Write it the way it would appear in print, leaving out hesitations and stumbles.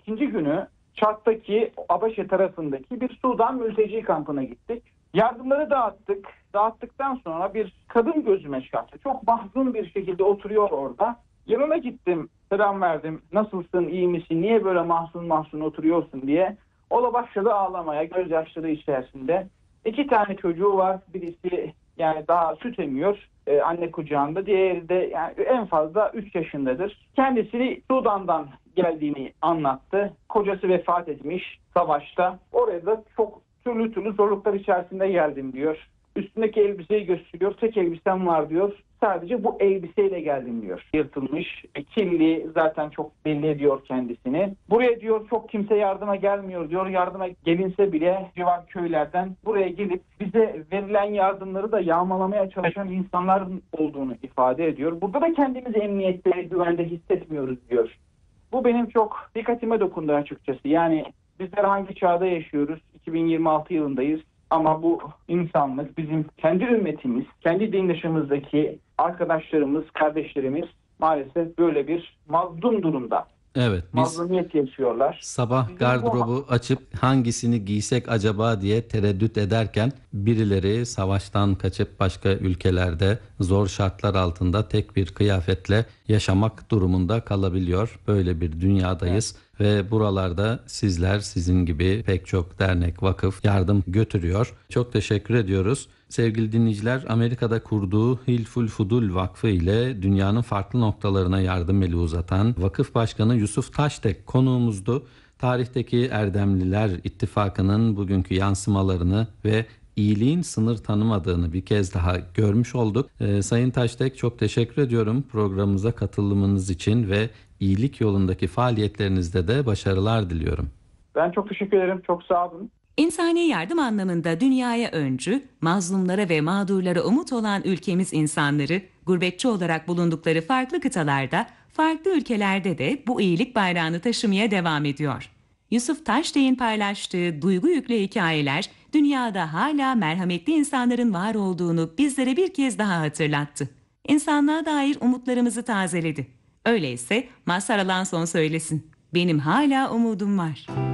ikinci günü Çat'taki Abaşe tarafındaki bir Sudan mülteci kampına gittik. Yardımları dağıttık. Dağıttıktan sonra bir kadın gözüme çarptı. Çok mahzun bir şekilde oturuyor orada. Yanına gittim, selam verdim. Nasılsın, iyi misin, niye böyle mahzun oturuyorsun diye. O da başladı ağlamaya, gözyaşları içerisinde. 2 tane çocuğu var. Birisi yani daha süt emiyor anne kucağında. Diğeri de yani en fazla 3 yaşındadır. Kendisini Sudan'dan geldiğini anlattı. Kocası vefat etmiş savaşta. Oraya da çok türlü zorluklar içerisinde geldim diyor. Üstündeki elbiseyi gösteriyor. Tek elbisem var diyor. Sadece bu elbiseyle geldim diyor. Yırtılmış, kirli, zaten çok belli ediyor kendisini. Buraya diyor çok kimse yardıma gelmiyor diyor. Yardıma gelinse bile civar köylerden buraya gelip bize verilen yardımları da yağmalamaya çalışan insanların olduğunu ifade ediyor. Burada da kendimizi emniyette, güvende hissetmiyoruz diyor. Bu benim çok dikkatime dokundu açıkçası. Yani bizler hangi çağda yaşıyoruz? 2026 yılındayız. Ama bu insanlık, bizim kendi ümmetimiz, kendi dindaşımızdaki arkadaşlarımız, kardeşlerimiz maalesef böyle bir mazlum durumda. Evet, biz Mazlumiyet yaşıyorlar. sabah Bizim gardırobu açıp hangisini giysek acaba diye tereddüt ederken birileri savaştan kaçıp başka ülkelerde zor şartlar altında tek bir kıyafetle yaşamak durumunda kalabiliyor. Böyle bir dünyadayız ve buralarda sizler, sizin gibi pek çok dernek, vakıf yardım götürüyor. Çok teşekkür ediyoruz. Sevgili dinleyiciler, Amerika'da kurduğu Hilful Fudul Vakfı ile dünyanın farklı noktalarına yardım eli uzatan Vakıf Başkanı Yusuf Taştek konuğumuzdu. Tarihteki Erdemliler İttifakı'nın bugünkü yansımalarını ve iyiliğin sınır tanımadığını bir kez daha görmüş olduk. Sayın Taştek, çok teşekkür ediyorum programımıza katılımınız için ve iyilik yolundaki faaliyetlerinizde de başarılar diliyorum. Ben çok teşekkür ederim. Çok sağ olun. İnsani yardım anlamında dünyaya öncü, mazlumlara ve mağdurlara umut olan ülkemiz insanları, gurbetçi olarak bulundukları farklı kıtalarda, farklı ülkelerde de bu iyilik bayrağını taşımaya devam ediyor. Yusuf Taştek'in paylaştığı duygu yüklü hikayeler, dünyada hala merhametli insanların var olduğunu bizlere bir kez daha hatırlattı. İnsanlığa dair umutlarımızı tazeledi. Öyleyse Mazhar Alanson söylesin, benim hala umudum var.